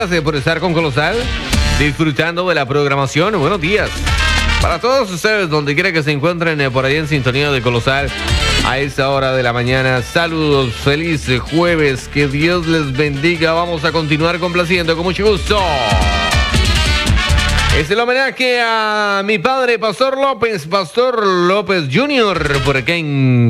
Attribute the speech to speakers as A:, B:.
A: Gracias por estar con Colosal, disfrutando de la programación. Buenos días para todos ustedes, donde quiera que se encuentren por ahí en sintonía de Colosal a esta hora de la mañana. Saludos, feliz jueves, que Dios les bendiga. Vamos a continuar complaciendo con mucho gusto. Es el homenaje a mi padre, Pastor López Jr., por acá en